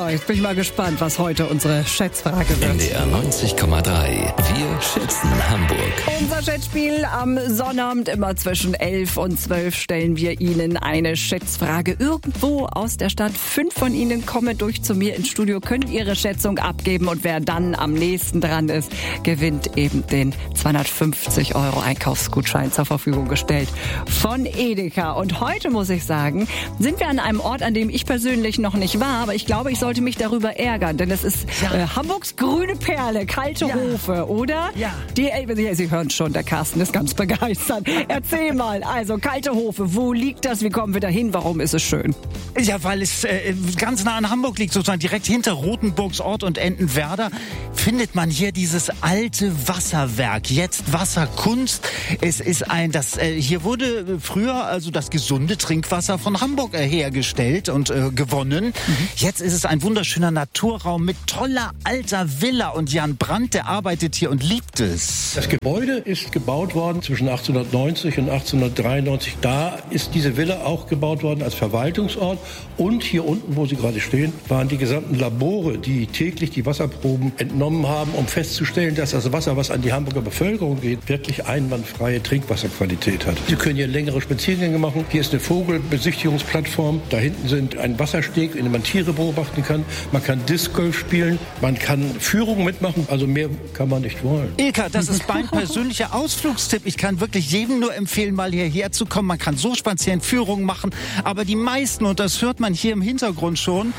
jetzt bin ich mal gespannt, was heute unsere Schätzfrage wird. NDR 90,3. Wir schätzen Hamburg. Unser Schätzspiel am Sonnabend immer zwischen 11 und 12 stellen wir Ihnen eine Schätzfrage irgendwo aus der Stadt. 5 von Ihnen kommen durch zu mir ins Studio, können Ihre Schätzung abgeben und wer dann am nächsten dran ist, gewinnt eben den 250 € Einkaufsgutschein zur Verfügung gestellt von Edeka. Und heute muss ich sagen, sind wir an einem Ort, an dem ich persönlich noch nicht war, aber ich glaube, ich sollte mich darüber ärgern, denn es ist Hamburgs grüne Perle, Kalte Hofe, oder? Ja. Sie hören schon, der Carsten ist ganz begeistert. Erzähl mal, also Kalte Hofe, wo liegt das, wie kommen wir dahin, warum ist es schön? Ja, weil es ganz nah an Hamburg liegt, sozusagen direkt hinter Rothenburgs Ort und Entenwerder, findet man hier dieses alte Wasserwerk, jetzt Wasserkunst. Es ist hier wurde früher also das gesunde Trinkwasser von Hamburg hergestellt und gewonnen. Jetzt ist es ein wunderschöner Naturraum mit toller alter Villa und Jan Brandt, der arbeitet hier und liebt es. Das Gebäude ist gebaut worden zwischen 1890 und 1893. Da ist diese Villa auch gebaut worden als Verwaltungsort. Und hier unten, wo Sie gerade stehen, waren die gesamten Labore, die täglich die Wasserproben entnommen haben, um festzustellen, dass das Wasser, was an die Hamburger Bevölkerung geht, wirklich einwandfreie Trinkwasserqualität hat. Sie können hier längere Spaziergänge machen. Hier ist eine Vogelbesichtigungsplattform. Da hinten sind ein Wassersteg, in dem man Tiere beobachten kann. Man kann Disc-Golf spielen. Man kann Führungen mitmachen. Also mehr kann man nicht wollen. Ilka, das ist mein persönlicher Ausflugstipp. Ich kann wirklich jedem nur empfehlen, mal hierher zu kommen. Man kann so spazieren, Führungen machen. Aber die meisten, und das hört man hier im Hintergrund schon,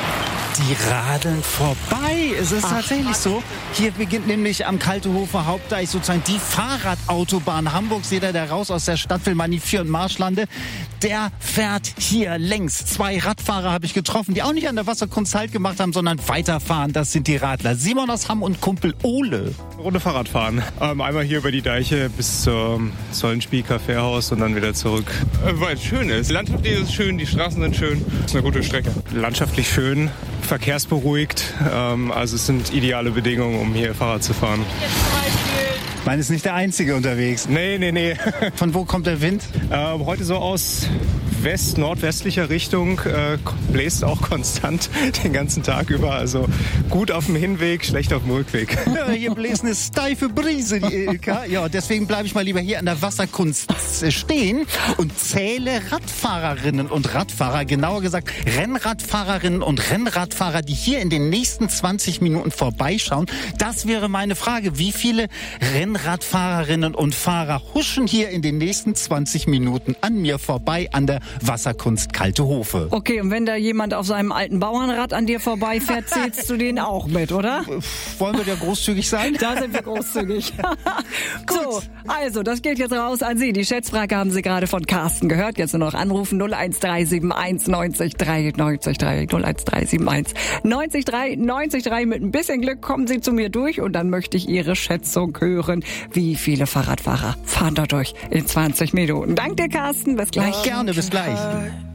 die radeln vorbei. Es ist tatsächlich so. Hier beginnt nämlich am Kaltehofer Hauptdeich sozusagen die Fahrradautobahn Hamburgs. Jeder, der raus aus der Stadt will, Manivier und Marschlande, der fährt hier längs. 2 Radfahrer habe ich getroffen, die auch nicht an der Wasserkunst Halt gemacht haben, sondern weiterfahren. Das sind die Radler. Simon aus Hamm und Kumpel Ole. Runde Fahrrad fahren. Einmal hier über die Deiche bis zum Zollenspiel-Kaffeehaus und dann wieder zurück. Weil es schön ist. Landschaftlich ist es schön, die Straßen sind schön. Es ist eine gute Strecke. Landschaftlich schön, verkehrsberuhigt. Also es sind ideale Bedingungen, um hier Fahrrad zu fahren. Man ist nicht der Einzige unterwegs. Nee. Von wo kommt der Wind? Heute so aus nordwestlicher Richtung, bläst auch konstant den ganzen Tag über. Also gut auf dem Hinweg, schlecht auf dem Rückweg. Ja, hier bläst eine steife Brise, die Ilka. Ja, deswegen bleibe ich mal lieber hier an der Wasserkunst stehen und zähle Radfahrerinnen und Radfahrer, genauer gesagt Rennradfahrerinnen und Rennradfahrer, die hier in den nächsten 20 Minuten vorbeischauen. Das wäre meine Frage. Wie viele Rennradfahrerinnen und Fahrer huschen hier in den nächsten 20 Minuten an mir vorbei an der Wasserkunst Kalte Hofe? Okay, und wenn da jemand auf seinem alten Bauernrad an dir vorbeifährt, zählst du den auch mit, oder? Wollen wir da großzügig sein? Da sind wir großzügig. So, also, das geht jetzt raus an Sie. Die Schätzfrage haben Sie gerade von Carsten gehört. Jetzt nur noch anrufen 01371 90 3 90 3 01371 90 3 90 3. Mit ein bisschen Glück kommen Sie zu mir durch und dann möchte ich Ihre Schätzung hören. Wie viele Fahrradfahrer fahren da durch in 20 Minuten? Danke dir, Carsten. Bis gleich. Gerne, bis gleich.